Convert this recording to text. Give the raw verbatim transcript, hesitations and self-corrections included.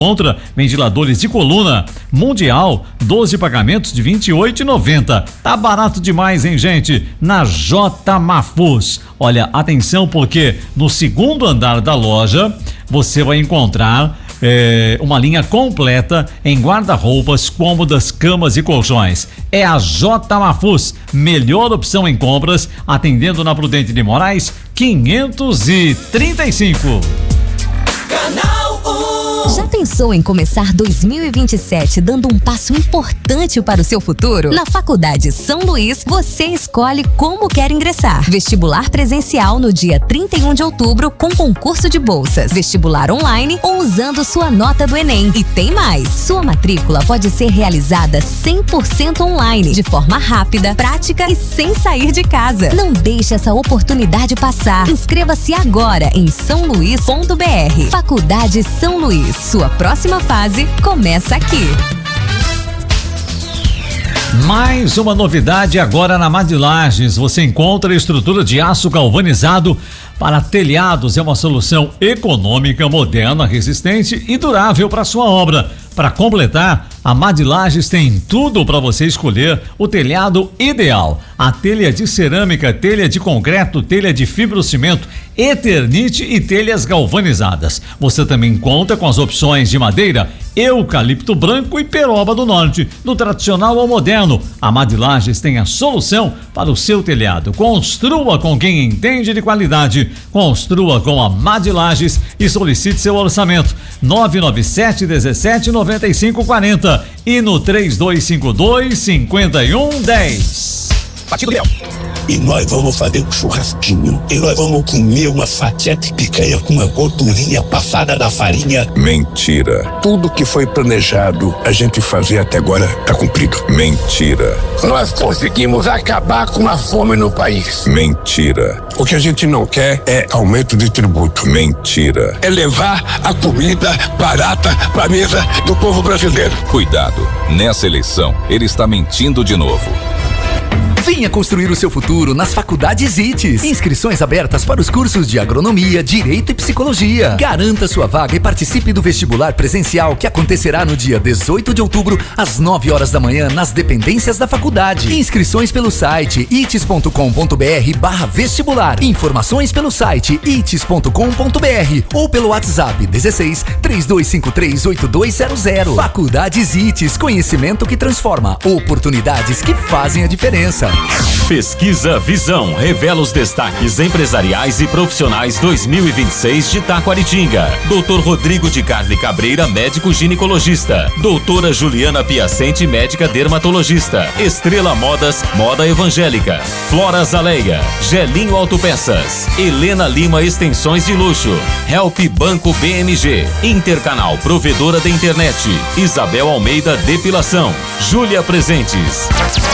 Contra ventiladores de coluna Mundial, doze pagamentos de vinte e oito reais e noventa centavos. Tá barato demais, hein, gente? Na J Mafus. Olha, atenção, porque no segundo andar da loja você vai encontrar é, uma linha completa em guarda-roupas, cômodas, camas e colchões. É a J Mafus, melhor opção em compras, atendendo na Prudente de Moraes quinhentos e trinta e cinco. Canal um. Já pensou em começar dois mil e vinte e sete dando um passo importante para o seu futuro? Na Faculdade São Luís, você escolhe como quer ingressar. Vestibular presencial no dia trinta e um de outubro com concurso de bolsas. Vestibular online ou usando sua nota do Enem. E tem mais! Sua matrícula pode ser realizada cem por cento online, de forma rápida, prática e sem sair de casa. Não deixe essa oportunidade passar. Inscreva-se agora em são luís ponto b r. Faculdade São Luís. Sua próxima fase começa aqui. Mais uma novidade agora na Madilages. Você encontra estrutura de aço galvanizado para telhados. É uma solução econômica, moderna, resistente e durável para sua obra. Para completar, a Madilages tem tudo para você escolher o telhado ideal. A telha de cerâmica, telha de concreto, telha de fibrocimento, eternite e telhas galvanizadas. Você também conta com as opções de madeira, eucalipto branco e peroba do norte, do tradicional ao moderno. A Madilages tem a solução para o seu telhado. Construa com quem entende de qualidade. Construa com a Madilages e solicite seu orçamento. nove nove sete dezessete noventa e cinco quarenta e no três dois cinco dois cinquenta e um dez. Partido Leão. E nós vamos fazer um churrasquinho. E nós vamos comer uma fatia de picanha com uma gordurinha passada da farinha. Mentira. Tudo que foi planejado a gente fazer até agora tá cumprido. Mentira. Nós conseguimos acabar com a fome no país. Mentira. O que a gente não quer é aumento de tributo. Mentira. É levar a comida barata pra mesa do povo brasileiro. Cuidado. Nessa eleição, ele está mentindo de novo. Venha construir o seu futuro nas faculdades I T E S. Inscrições abertas para os cursos de agronomia, direito e psicologia. Garanta sua vaga e participe do vestibular presencial que acontecerá no dia dezoito de outubro, às nove horas da manhã, nas dependências da faculdade. Inscrições pelo site ites ponto com ponto b r barra vestibular. Informações pelo site ites ponto com ponto b r ou pelo WhatsApp dezesseis, três dois cinco três, oito dois zero zero. Faculdades I T E S, conhecimento que transforma, oportunidades que fazem a diferença. Pesquisa Visão revela os destaques empresariais e profissionais dois mil e vinte e seis de Taquaritinga. doutor Rodrigo de Carli Cabreira, médico ginecologista. Doutora Juliana Piacente, médica dermatologista. Estrela Modas, moda evangélica. Flora Zaleia, Gelinho Autopeças. Helena Lima, extensões de luxo. Help Banco B M G. Intercanal, provedora da internet. Isabel Almeida, depilação. Júlia Presentes.